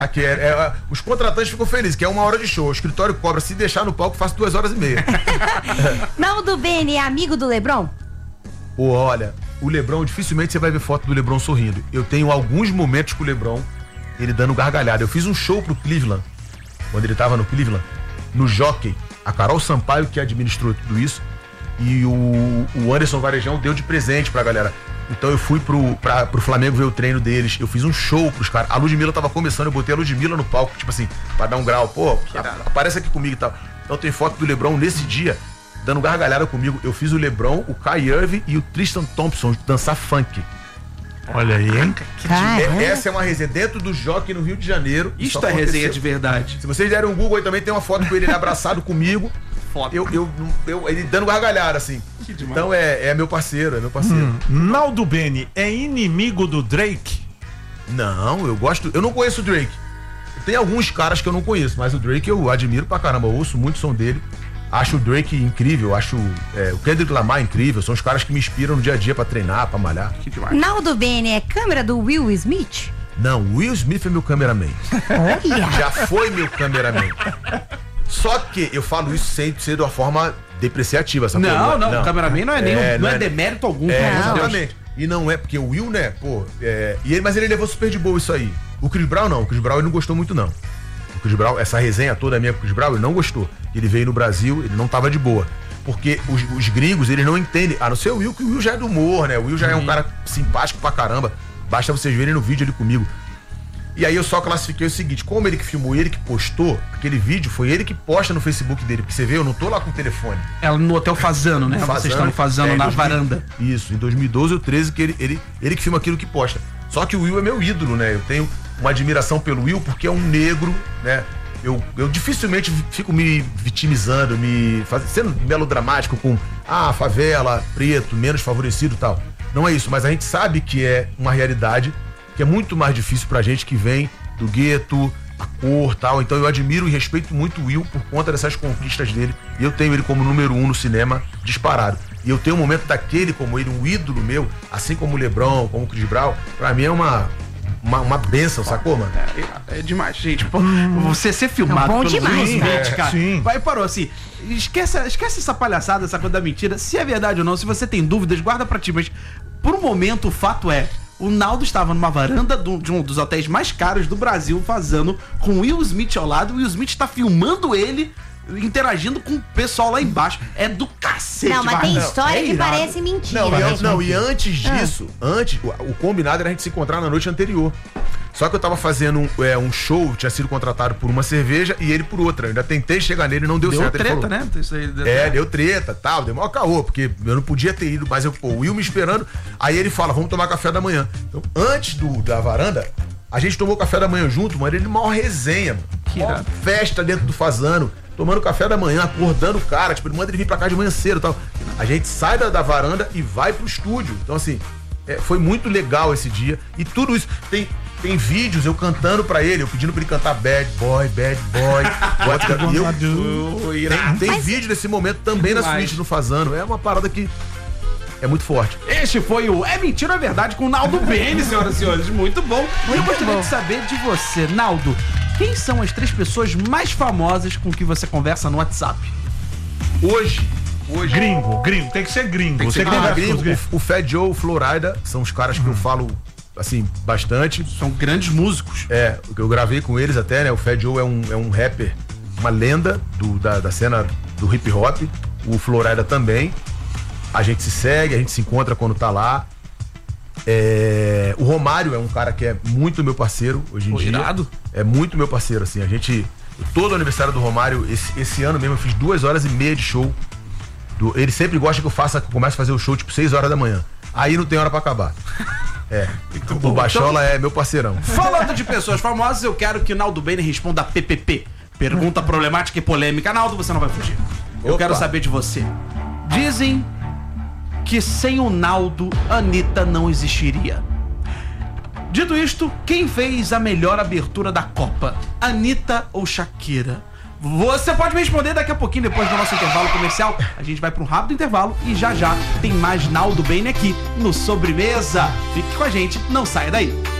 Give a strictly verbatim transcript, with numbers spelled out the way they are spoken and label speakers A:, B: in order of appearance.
A: Que é, é, os contratantes ficam felizes, que é uma hora de show. O escritório cobra, se deixar no palco, faço duas horas e meia.
B: Naldo Bene é amigo do LeBron?
A: Pô, olha, o LeBron, dificilmente você vai ver foto do LeBron sorrindo. Eu tenho alguns momentos com o LeBron, ele dando gargalhada. Eu fiz um show pro Cleveland, quando ele tava no Cleveland, no Jockey. A Carol Sampaio que administrou tudo isso, e o, o Anderson Varejão deu de presente pra galera. Então eu fui pro, pra, pro Flamengo ver o treino deles, eu fiz um show pros caras. A Ludmilla tava começando, eu botei a Ludmilla no palco, tipo assim, pra dar um grau. Pô, a, aparece aqui comigo e tal. Então tem foto do LeBron nesse dia, dando gargalhada comigo. Eu fiz o LeBron, o Kai Irving e o Tristan Thompson dançar funk.
C: Olha aí, hein?
A: É, essa é uma resenha dentro do Jockey no Rio de Janeiro.
D: Isto é resenha de verdade.
A: Se vocês derem um Google aí também, tem uma foto com ele, ele abraçado comigo. Foto. Eu, eu, eu, ele dando gargalhada, assim. Que demais. Então é, é meu parceiro, é meu parceiro.
C: Hum, Naldo Bene é inimigo do Drake?
A: Não, eu gosto. Eu não conheço o Drake. Tem alguns caras que eu não conheço, mas o Drake eu admiro pra caramba. Eu ouço muito o som dele. Acho o Drake incrível, acho é, o Kendrick Lamar incrível. São os caras que me inspiram no dia a dia pra treinar, pra malhar.
D: Que demais.
B: Naldo Bene é câmera do Will Smith?
A: Não, Will Smith é meu cameraman.
B: Olha.
A: Já foi meu cameraman. Só que eu falo isso sem ser de uma forma depreciativa, sabe?
D: Não, não, não, o cameraman não é, nem, é, não é, é demérito algum.
A: É, exatamente. E não é, porque o Will, né, pô, é, e ele, mas ele levou super de boa isso aí. O Chris Brown não, o Chris Brown ele não gostou muito não. O Chris Brown, essa resenha toda minha com o Chris Brown, ele não gostou. Ele veio no Brasil, ele não tava de boa. Porque os, os gringos, eles não entendem, a não ser o Will, que o Will já é do humor, né? O Will já hum. é um cara simpático pra caramba. Basta vocês verem no vídeo ali comigo. E aí eu só classifiquei o seguinte, como ele que filmou, ele que postou aquele vídeo, foi ele que posta no Facebook dele, porque você vê, eu não tô lá com o telefone.
D: Ela no Hotel Fazano, né?
A: Fazano,
D: Vocês estão fazendo é, na dois mil, varanda.
A: Isso, em dois mil e doze ou treze que ele, ele, ele que filma aquilo que posta. Só que o Will é meu ídolo, né? Eu tenho uma admiração pelo Will porque é um negro, né? Eu, eu dificilmente fico me vitimizando, me faz, sendo melodramático com ah, favela, preto, menos favorecido e tal. Não é isso, mas a gente sabe que é uma realidade que é muito mais difícil pra gente que vem do gueto, a cor e tal. Então eu admiro e respeito muito o Will por conta dessas conquistas dele. E eu tenho ele como número um no cinema disparado. E eu tenho um momento daquele como ele, um ídolo meu, assim como o LeBron, como o Chris Brown, pra mim é uma... Uma, uma benção, sacou, mano?
D: É, é demais, gente. Pô, você ser filmado
B: é bom
D: pelo
B: demais,
D: Will
B: né?
D: Smith, cara.
C: Sim.
D: Vai, parou assim. Esquece, esquece essa palhaçada, essa coisa da mentira. Se é verdade ou não, se você tem dúvidas, guarda pra ti. Mas, por um momento, o fato é... O Naldo estava numa varanda do, de um dos hotéis mais caros do Brasil, fazendo com o Will Smith ao lado. O Will Smith está filmando ele, interagindo com o pessoal lá embaixo. É do cacete.
B: Não, mas tem
D: não,
B: história
D: é
B: que
D: irado.
B: parece mentira.
A: Não,
B: né?
A: e, não e antes disso, ah. antes, o, o combinado era a gente se encontrar na noite anterior. Só que eu tava fazendo um, é, um show, tinha sido contratado por uma cerveja e ele por outra. Eu ainda tentei chegar nele e não deu,
D: deu
A: certo.
D: Treta, né? Isso aí deu
A: é,
D: treta.
A: deu treta, tal, deu maior caô, porque eu não podia ter ido, mas eu, pô, o Will me esperando. Aí ele fala, vamos tomar café da manhã. Então, antes do, da varanda, a gente tomou café da manhã junto, mano, ele maior resenha, mano.
D: Que
A: maior festa dentro do Fazano, tomando café da manhã, acordando o cara, tipo, ele manda ele vir pra cá de manhã cedo e tal. A gente sai da, da varanda e vai pro estúdio. Então, assim, é, foi muito legal esse dia. E tudo isso, tem... Tem vídeos eu cantando pra ele, eu pedindo pra ele cantar Bad Boy, Bad Boy. e eu, tem tem Mas... vídeo desse momento também na suíte no Fazano. É uma parada que é muito forte.
D: Este foi o É Mentira ou É Verdade com o Naldo Bene, senhoras e senhores. Muito bom. Muito eu gostaria bom. de saber de você, Naldo. Quem são as três pessoas mais famosas com que você conversa no WhatsApp?
A: Hoje... Hoje.
C: Gringo, gringo, tem que ser gringo.
A: Tem que
C: você
A: ser
C: ah,
A: gringo. O, o Fat Joe, o Florida, são os caras que hum. eu falo... assim, bastante.
D: São grandes músicos.
A: É, eu gravei com eles até, né? O Fat Joe é um, é um rapper, uma lenda do, da, da cena do hip hop. O Florida também. A gente se segue, a gente se encontra quando tá lá. É, o Romário é um cara que é muito meu parceiro hoje em
D: Pô,
A: dia.
D: Irado.
A: É muito meu parceiro, assim. A gente... Todo aniversário do Romário, esse, esse ano mesmo, eu fiz duas horas e meia de show. Do, ele sempre gosta que eu faça, que eu comece a fazer o show tipo seis horas da manhã. Aí não tem hora pra acabar. É, muito o bom. Bachola então, é meu parceirão.
D: Falando de pessoas famosas, eu quero que Naldo Bene responda a P P P. Pergunta problemática e polêmica. Naldo, você não vai fugir. Eu Opa. quero saber de você. Dizem que sem o Naldo, Anitta não existiria. Dito isto, quem fez a melhor abertura da Copa? Anitta ou Shakira? Você pode me responder daqui a pouquinho, depois do nosso intervalo comercial. A gente vai para um rápido intervalo e já já tem mais Naldo Bene aqui no Sobremesa. Fique com a gente, não saia daí.